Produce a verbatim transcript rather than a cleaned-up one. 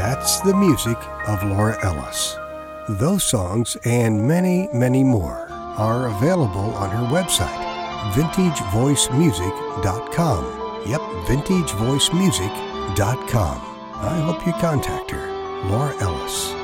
That's the music of Laura Ellis. Those songs and many, many more are available on her website, vintage voice music dot com. Yep, vintage voice music dot com. I hope you contact her, Laura Ellis.